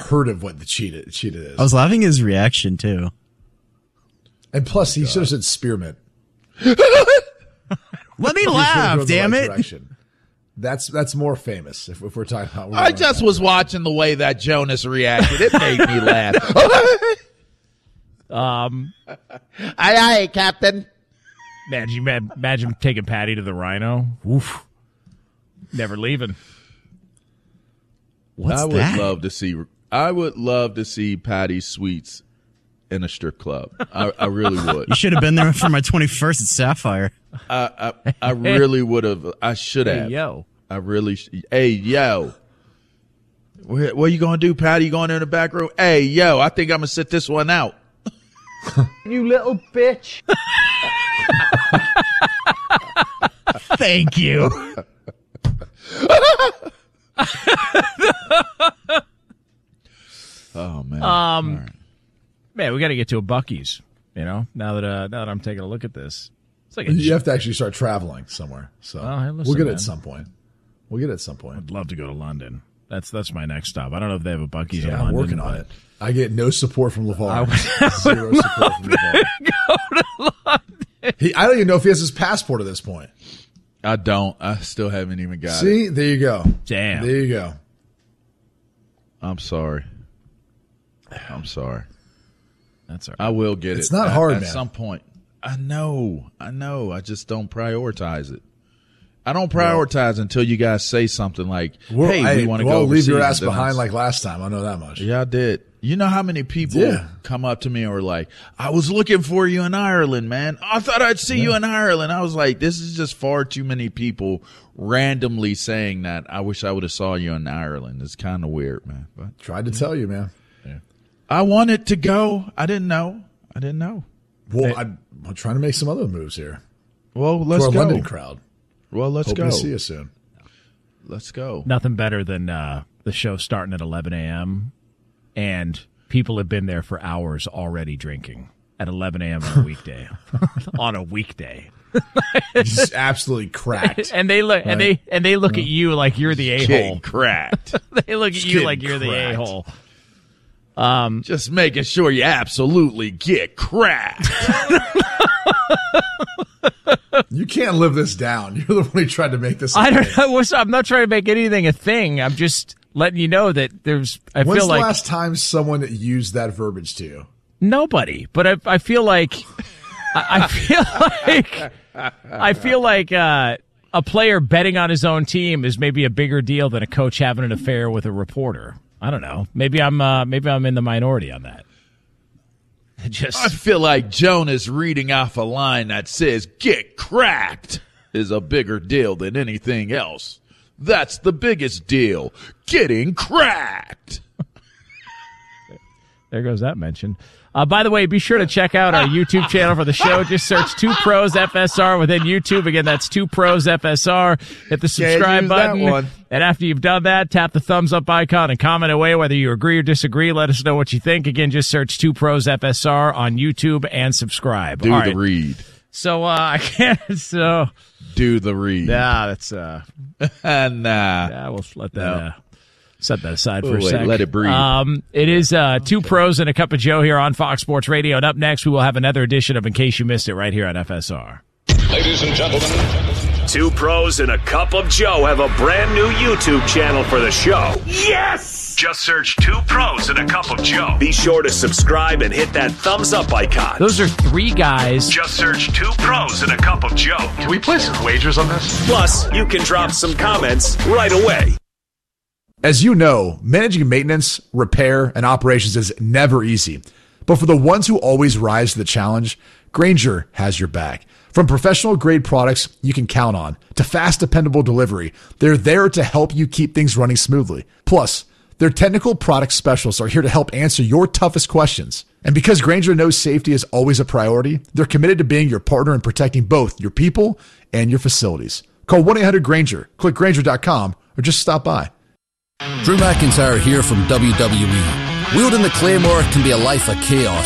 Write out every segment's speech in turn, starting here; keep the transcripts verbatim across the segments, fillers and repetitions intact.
heard of what the cheetah cheetah is. I was laughing at his reaction too. And plus, he should have said spearmint. Let me laugh, damn right it! Direction. That's that's more famous if, if we're talking about. We're I just was direction. watching the way that Jonas reacted. It made me laugh. um, aye, aye, Captain. Imagine, imagine taking Patty to the Rhino. Oof. Never leaving. What's I would that? love to see. I would love to see Patty Sweets in a strip club. I, I really would. You should have been there for my twenty-first at Sapphire. I I, I really would have. I should have. Hey, yo. I really. Sh- hey, yo. What, what are you gonna do, Patty? You going in the back room? Hey, yo. I think I'm gonna sit this one out. You little bitch. Thank you. Oh man. Um, right. man, we got to get to a Buc-ee's. You know, now that uh, now that I'm taking a look at this, it's like a you have to actually start traveling somewhere. So well, hey, listen, we'll get man. it at some point. We'll get it at some point. I'd love to go to London. That's that's my next stop. I don't know if they have a Buc-ee's Yeah, in I'm London. working on it. I get no support from LeVar. I would, Zero support from LeVar. Go to London. He, I don't even know if he has his passport at this point. I don't. I still haven't even got See, it. See, there you go. Damn. There you go. I'm sorry. I'm sorry. That's all right. I will get it's it. It's not at, hard, at man. At some point. I know. I know. I just don't prioritize it. I don't prioritize well, until you guys say something like, well, hey, I, we want to well, go leave your overseas, ass behind like last time. I know that much. Yeah, I did. You know how many people yeah. come up to me and were like, I was looking for you in Ireland, man. I thought I'd see yeah. you in Ireland. I was like, this is just far too many people randomly saying that. I wish I would have saw you in Ireland. It's kind of weird, man. But tried to tell you, man. Yeah. I wanted to go. I didn't know. I didn't know. Well, hey. I'm, I'm trying to make some other moves here. Well, let's to our go. London crowd. Well, let's Hoping go. to see you soon. Let's go. Nothing better than uh, the show starting at eleven a.m. and people have been there for hours already drinking at eleven a.m. on a weekday. on a weekday. Just absolutely cracked. and they look right? and they and they look at you like you're the a-hole. Cracked. They look at Just you like you're cracked. the a-hole. Um, Just making sure you absolutely get cracked. You can't live this down. You're the one who tried to make this a I don't thing. know. I'm not trying to make anything a thing. I'm just letting you know that there's. I When's feel the like last time someone used that verbiage to you? nobody, but I, I feel like I, I feel like I feel like uh, a player betting on his own team is maybe a bigger deal than a coach having an affair with a reporter. I don't know. Maybe I'm uh, maybe I'm in the minority on that. Just I feel like Jonas reading off a line that says "get cracked" is a bigger deal than anything else. That's the biggest deal, getting cracked. There goes that mention. Uh, by the way, be sure to check out our YouTube channel for the show. Just search Two Pros F S R within YouTube. Again, that's Two Pros F S R. Hit the subscribe button. And after you've done that, tap the thumbs up icon and comment away whether you agree or disagree. Let us know what you think. Again, just search Two Pros F S R on YouTube and subscribe. Do All the right. read. So, uh, I can't, so. Do the read. Nah, that's, uh. nah. Yeah, we'll let that, No. uh. Set that aside Oh, for a wait, sec. let it breathe. Um, it is uh, Two Pros and a Cup of Joe here on Fox Sports Radio. And up next, we will have another edition of In Case You Missed It right here on F S R. Ladies and gentlemen, Two Pros and a Cup of Joe have a brand new YouTube channel for the show. Yes! Just search Two Pros and a Cup of Joe. Be sure to subscribe and hit that thumbs up icon. Those are three guys. Just search Two Pros and a Cup of Joe. can we place some wagers on this? Plus, you can drop some comments right away. As you know, managing maintenance, repair, and operations is never easy. But for the ones who always rise to the challenge, Grainger has your back. From professional-grade products you can count on to fast, dependable delivery, they're there to help you keep things running smoothly. Plus, their technical product specialists are here to help answer your toughest questions. And because Grainger knows safety is always a priority, they're committed to being your partner in protecting both your people and your facilities. Call one eight hundred Grainger, click Grainger dot com, or just stop by. Drew McIntyre here from W W E. Wielding the Claymore can be a life of chaos,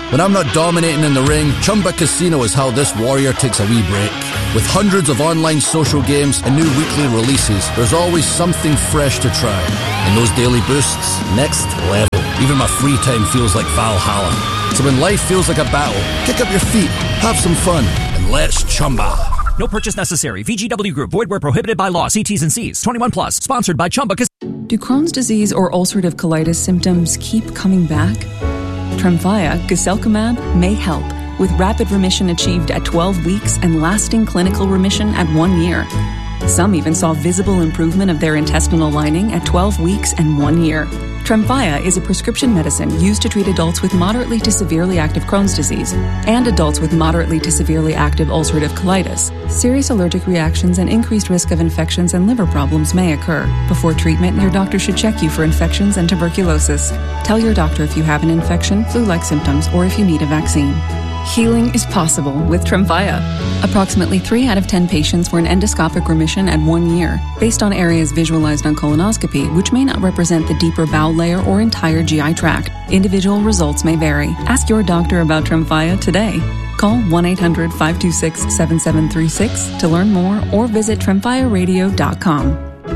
When I'm not dominating in the ring, Chumba Casino is how this warrior takes a wee break. With hundreds of online social games and new weekly releases, there's always something fresh to try. And those daily boosts, next level. Even my free time feels like Valhalla. So when life feels like a battle, kick up your feet, have some fun, and let's Chumba. No purchase necessary. V G W Group. Void where prohibited by law. See T's and C's. twenty-one plus. Sponsored by Chumba Casino. Do Crohn's disease or ulcerative colitis symptoms keep coming back? Tremfya, guselkumab, may help, with rapid remission achieved at twelve weeks and lasting clinical remission at one year. Some even saw visible improvement of their intestinal lining at twelve weeks and one year. Tremfya is a prescription medicine used to treat adults with moderately to severely active Crohn's disease and adults with moderately to severely active ulcerative colitis. Serious allergic reactions and increased risk of infections and liver problems may occur. Before treatment, your doctor should check you for infections and tuberculosis. Tell your doctor if you have an infection, flu-like symptoms, or if you need a vaccine. Healing is possible with Tremfya. Approximately three out of ten patients were in endoscopic remission at one year, based on areas visualized on colonoscopy, which may not represent the deeper bowel layer or entire G I tract. Individual results may vary. Ask your doctor about Tremfya today. Call one eight hundred five two six seven seven three six to learn more or visit tremfya radio dot com.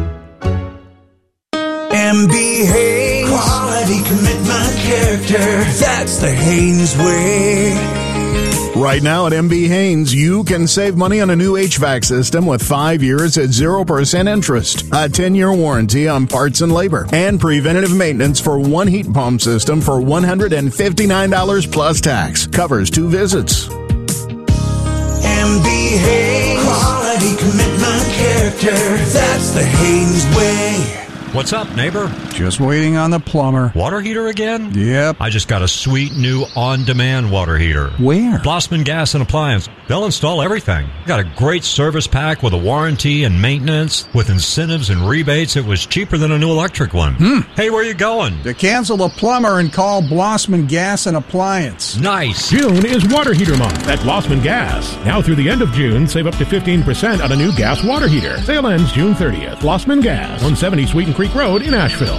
M B Haynes. Quality, commitment, character. That's the Haynes way. Right now at M B Haynes, you can save money on a new H V A C system with five years at zero percent interest, a ten-year warranty on parts and labor, and preventative maintenance for one heat pump system for one hundred fifty-nine dollars plus tax. Covers two visits. M B Haynes. Quality, commitment, character. That's the Haynes way. What's up, neighbor? Just waiting on the plumber. Water heater again? Yep. I just got a sweet new on-demand water heater. Where? Blossman Gas and Appliance. They'll install everything. Got a great service pack with a warranty and maintenance. With incentives and rebates, it was cheaper than a new electric one. Hmm. Hey, where you going? To cancel the plumber and call Blossman Gas and Appliance. Nice. June is water heater month at Blossman Gas. Now through the end of June, save up to fifteen percent on a new gas water heater. Sale ends June thirtieth. Blossman Gas, one seventy Sweeten Creek Road in Asheville.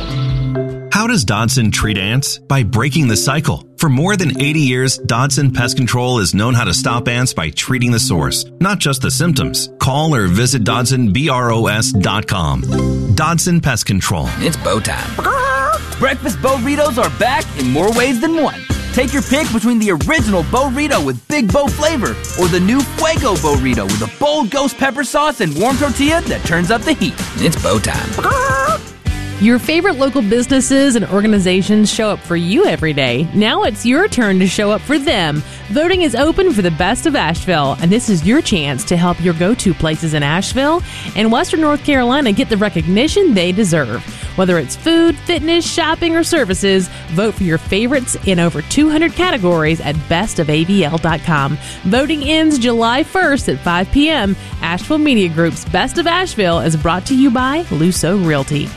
How does Dodson treat ants? By breaking the cycle. For more than eighty years, Dodson Pest Control has known how to stop ants by treating the source, not just the symptoms. Call or visit Dodson Bros dot com. Dodson Pest Control. It's bow time. Breakfast burritos are back in more ways than one. Take your pick between the original burrito with Big Bow flavor or the new Fuego burrito with a bold ghost pepper sauce and warm tortilla that turns up the heat. It's bow time. Your favorite local businesses and organizations show up for you every day. Now it's your turn to show up for them. Voting is open for the best of Asheville, and this is your chance to help your go-to places in Asheville and Western North Carolina get the recognition they deserve. Whether it's food, fitness, shopping, or services, vote for your favorites in over two hundred categories at best of A B L dot com. Voting ends July first at five p.m. Asheville Media Group's Best of Asheville is brought to you by Luso Realty.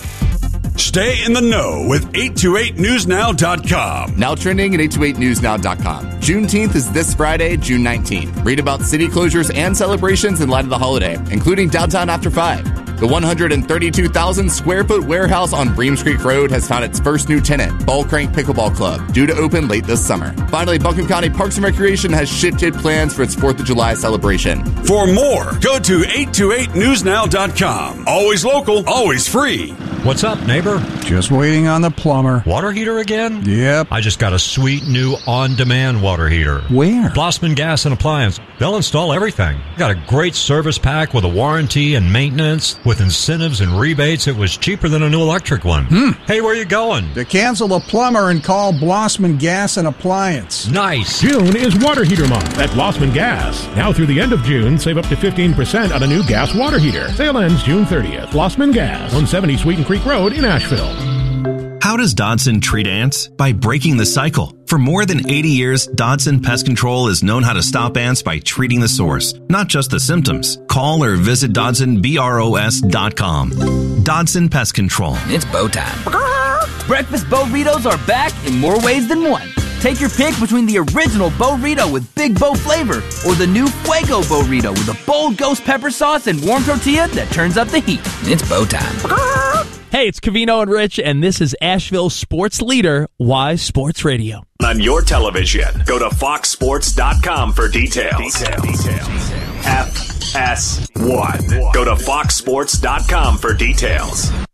Stay in the know with eight two eight news now dot com. Now trending at eight two eight news now dot com. Juneteenth is this Friday, June nineteenth. Read about city closures and celebrations in light of the holiday, including downtown after five. The one hundred thirty-two thousand square foot warehouse on Breams Creek Road has found its first new tenant, Ball Crank Pickleball Club, due to open late this summer. Finally, Buncombe County Parks and Recreation has shifted plans for its fourth of July celebration. For more, go to eight two eight news now dot com. Always local, always free. What's up, neighbor? Just waiting on the plumber. Water heater again? Yep. I just got a sweet new on-demand water heater. Where? Blossman Gas and Appliance. They'll install everything. Got a great service pack with a warranty and maintenance. With incentives and rebates, it was cheaper than a new electric one. Hmm. Hey, where you going? To cancel the plumber and call Blossman Gas and Appliance. Nice. June is water heater month at Blossman Gas. Now through the end of June, save up to fifteen percent on a new gas water heater. Sale ends June thirtieth. Blossman Gas, one seventy Sweeten Creek Road in Asheville. How does Dodson treat ants? By breaking the cycle. For more than eighty years, Dodson Pest Control has known how to stop ants by treating the source, not just the symptoms. Call or visit Dodson Bros dot com. Dodson Pest Control. It's bow time. Breakfast burritos are back in more ways than one. Take your pick between the original burrito with Big Bow flavor or the new Fuego burrito with a bold ghost pepper sauce and warm tortilla that turns up the heat. It's bow time. Hey, it's Covino and Rich, and this is Asheville's sports leader, Wise Sports Radio. On your television, go to fox sports dot com for details. Details. F S one. Go to fox sports dot com for details.